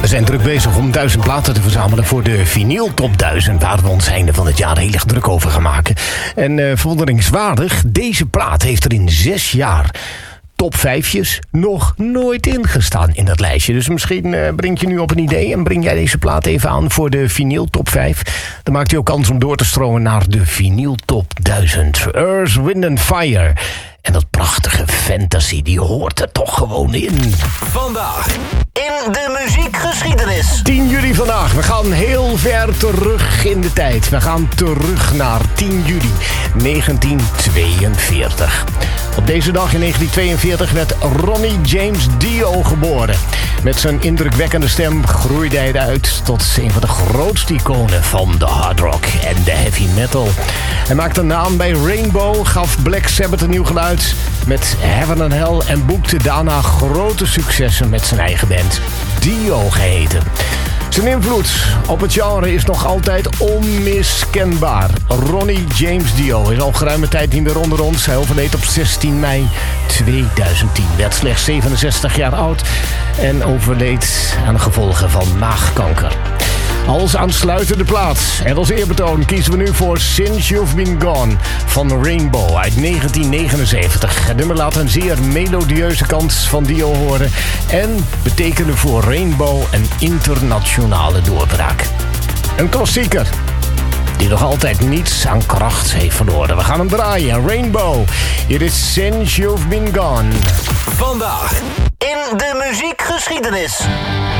zijn druk bezig om 1000 platen te verzamelen voor de Vinyl Top 1000... waar we ons einde van het jaar heel erg druk over gaan maken. En verwonderingswaardig, deze plaat heeft er in 6 jaar... top 5'jes nog nooit ingestaan in dat lijstje. Dus misschien breng je nu op een idee en breng jij deze plaat even aan voor de Vinyl Top 5. Dan maakt hij ook kans om door te stromen naar de Vinyl Top 1000. Earth, Wind and Fire. En dat prachtige fantasy, die hoort er toch gewoon in. Vandaag in de muziekgeschiedenis. 10 juli vandaag. We gaan heel ver terug in de tijd. We gaan terug naar 10 juli 1942. Op deze dag in 1942 werd Ronnie James Dio geboren. Met zijn indrukwekkende stem groeide hij uit tot een van de grootste iconen van de hard rock en de heavy metal. Hij maakte een naam bij Rainbow, gaf Black Sabbath een nieuw geluid met Heaven and Hell en boekte daarna grote successen met zijn eigen band, Dio geheten. Zijn invloed op het genre is nog altijd onmiskenbaar. Ronnie James Dio is al geruime tijd niet meer onder ons. Hij overleed op 16 mei 2010. Werd slechts 67 jaar oud en overleed aan de gevolgen van maagkanker. Als aansluitende plaats en als eerbetoon kiezen we nu voor Since You've Been Gone van Rainbow uit 1979. Het nummer laat een zeer melodieuze kant van Dio horen en betekende voor Rainbow een internationale doorbraak. Een klassieker die nog altijd niets aan kracht heeft verloren. We gaan hem draaien. Rainbow. Hier is Since You've Been Gone. Vandaag in de muziekgeschiedenis.